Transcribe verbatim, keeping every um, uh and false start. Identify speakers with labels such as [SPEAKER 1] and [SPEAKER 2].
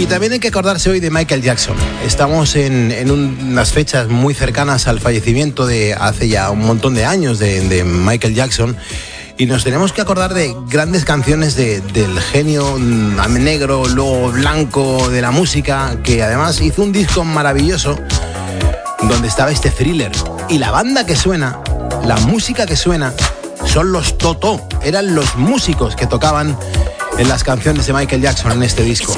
[SPEAKER 1] Y también hay que acordarse hoy de Michael Jackson. Estamos en, en un, unas fechas muy cercanas al fallecimiento de hace ya un montón de años de, de Michael Jackson. Y nos tenemos que acordar de grandes canciones de, del genio negro, luego blanco de la música, que además hizo un disco maravilloso donde estaba este Thriller. Y la banda que suena, la música que suena, son los Toto. Eran los músicos que tocaban en las canciones de Michael Jackson en este disco.